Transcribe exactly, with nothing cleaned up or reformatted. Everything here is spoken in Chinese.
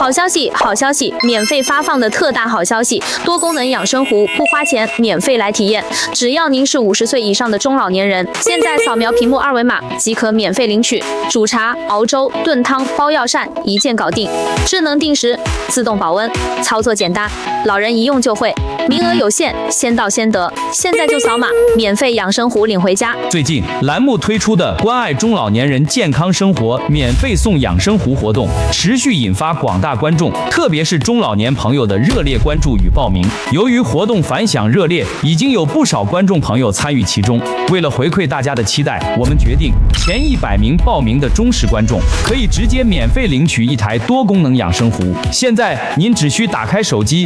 好消息，好消息！免费发放的特大好消息，多功能养生壶不花钱，免费来体验。只要您是五十岁以上的中老年人，现在扫描屏幕二维码即可免费领取。煮茶、熬粥、炖汤、包药膳，一键搞定。智能定时，自动保温，操作简单，老人一用就会。名额有限，先到先得，现在就扫码，免费养生壶领回家。 最近栏目推出的关爱中老年人健康生活免费送养生壶活动，持续引发广大观众，特别是中老年朋友的热烈关注与报名。由于活动反响热烈，已经有不少观众朋友参与其中。为了回馈大家的期待，我们决定前一百名报名的忠实观众可以直接免费领取一台多功能养生壶。现在您只需打开手机，